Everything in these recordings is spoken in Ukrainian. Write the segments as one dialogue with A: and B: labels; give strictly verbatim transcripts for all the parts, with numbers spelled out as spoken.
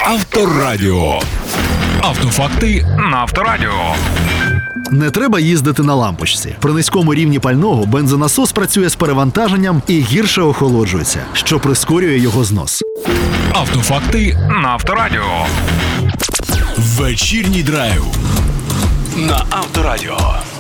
A: Авторадіо. Автофакти на Авторадіо.
B: Не треба їздити на лампочці. При низькому рівні пального бензонасос працює з перевантаженням і гірше охолоджується, що прискорює його знос.
A: Автофакти на Авторадіо. Вечірній драйв на Авторадіо.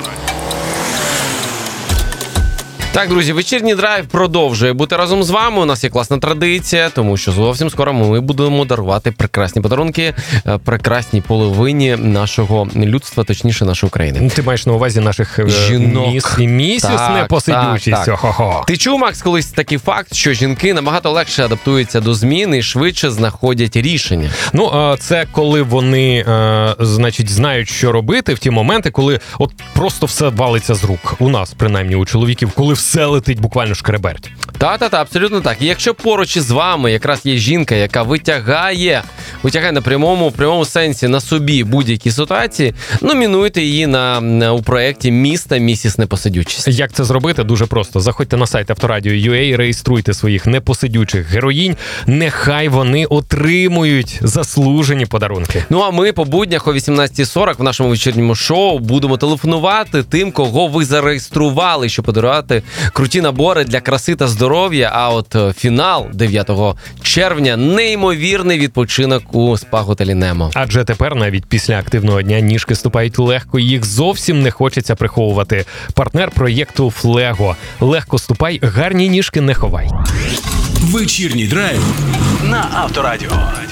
C: Так, друзі, вечірній драйв продовжує бути разом з вами. У нас є класна традиція, тому що зовсім скоро ми будемо дарувати прекрасні подарунки прекрасній половині нашого людства, точніше, нашої України.
D: Ти маєш на увазі наших
C: жінок.
D: Міс і місіс непосидючість.
C: Так, так. Ти чув, Макс, колись такий факт, що жінки набагато легше адаптуються до змін і швидше знаходять рішення?
D: Ну, це коли вони, значить, знають, що робити в ті моменти, коли от просто все валиться з рук. У нас, принаймні, у чоловіків, коли все летить буквально шкреберть.
C: Та-та-та, абсолютно так. І якщо поруч із вами якраз є жінка, яка витягає, витягає на прямому, прямому сенсі на собі будь-які ситуації, номінуйте її на, на у проєкті «Міста місіс Непосидючість».
D: Як це зробити? Дуже просто. Заходьте на сайт Авторадіо точка ю а, реєструйте своїх непосидючих героїнь, нехай вони отримують заслужені подарунки.
C: Ну а ми по буднях о вісімнадцятій сорок в нашому вечірньому шоу будемо телефонувати тим, кого ви зареєстрували, щоб подарувати круті набори для краси та здоров'я. А от фінал дев'ятого червня – неймовірний відпочинок у спа-готелі «Немо».
D: Адже тепер навіть після активного дня ніжки ступають легко, їх зовсім не хочеться приховувати. Партнер проєкту «Флего». Легко ступай, гарні ніжки не ховай.
A: Вечірній драйв на Авторадіо.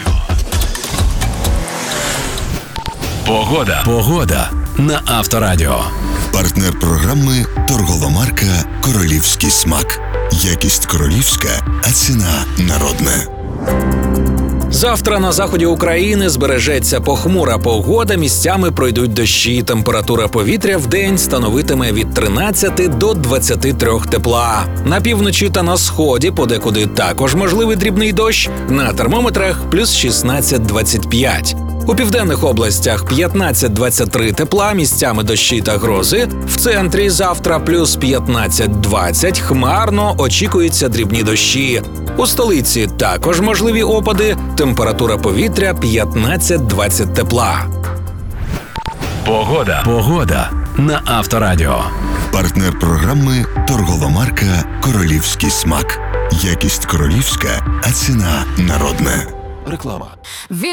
A: Погода. Погода на Авторадіо.
E: Партнер програми – торгова марка «Королівський смак». Якість королівська, а ціна народна.
F: Завтра на заході України збережеться похмура погода, місцями пройдуть дощі. Температура повітря вдень становитиме від тринадцяти до двадцяти трьох тепла. На півночі та на сході подекуди також можливий дрібний дощ. На термометрах плюс шістнадцять двадцять п'ять. У південних областях п'ятнадцять двадцять три тепла, місцями дощі та грози. В центрі завтра плюс п'ятнадцять двадцять, хмарно, очікуються дрібні дощі. У столиці також можливі опади, температура повітря п'ятнадцять двадцять тепла.
A: Погода. Погода на Авторадіо.
E: Партнер програми – торгова марка «Королівський смак». Якість королівська, а ціна народна.
A: Реклама.